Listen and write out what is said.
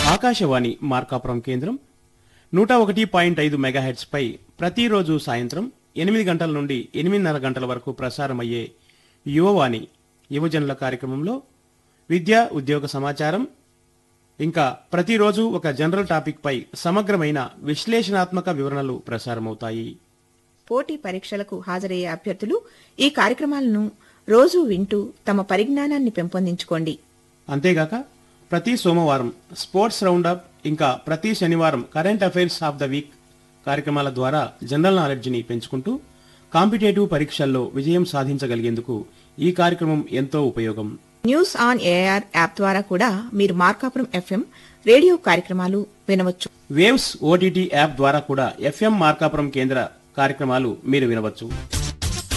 ఆకాశవాణి మార్కాపురం కేంద్రం 101.5 మెగాహెర్ట్జ్ పై ప్రతిరోజు సాయంత్రం 8 గంటల నుండి 8:30 గంటల వరకు ప్రసారమయ్యే యువవాణి యువజనుల కార్యక్రమంలో విద్యా ఉద్యోగ సమాచారం ఇంకా ప్రతిరోజు ఒక జనరల్ టాపిక్ పై సమగ్రమైన విశ్లేషణాత్మక వివరణలు ప్రసారమవుతాయి. పోటీ పరీక్షలకు హాజరయ్యే అభ్యర్థులు ఈ కార్యక్రమాలను రోజూ వింటూ తమ పరిజ్ఞానాన్ని పెంపొందించుకోండి. అంతేగాక ప్రతి సోమవారం స్పోర్ట్స్ రౌండప్ ఇంకా ప్రతి శనివారం current affairs of the week కార్యక్రమాల ద్వారా జనరల్ నాలెడ్జిని పెంచుకుంటూ కాంపిటేటివ్ పరీక్షల్లో విజయం సాధించగలిగేందుకు ఈ కార్యక్రమం ఎంతో ఉపయోగం. న్యూస్ ఆన్ ఏఆర్ యాప్ ద్వారా కూడా మీరు మార్కాపురం ఎఫ్ఎం రేడియో కార్యక్రమాలు వినవచ్చు. వేవ్స్ ఓటీటీ యాప్ ద్వారా కూడా ఎఫ్ఎం మార్కాపురం కేంద్ర కార్యక్రమాలు మీరు వినవచ్చు.